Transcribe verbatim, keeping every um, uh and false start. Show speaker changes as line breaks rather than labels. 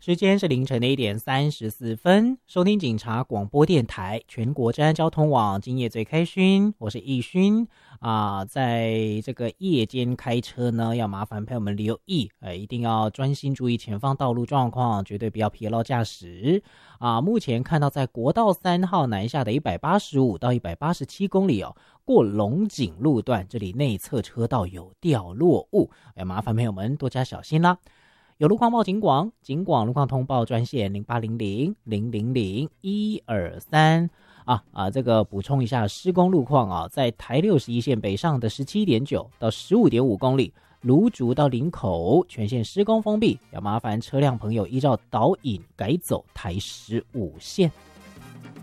时间是凌晨的一点三十四分，收听警察广播电台全国治安交通网，今夜最开勋，我是易勋啊。在这个夜间开车呢，要麻烦朋友们留意，呃，一定要专心注意前方道路状况，绝对不要疲劳驾驶啊。目前看到在国道三号南下的一百八十五到一百八十七公里哦，过龙井路段，这里内侧车道有掉落物，要麻烦朋友们多加小心啦。有路况报警广，警广路况通报专线零八零零零零零一二三啊啊，这个补充一下施工路况啊，在台六十一线北上的十七点九到十五点五公里，芦竹到林口全线施工封闭，要麻烦车辆朋友依照导引改走台十五线。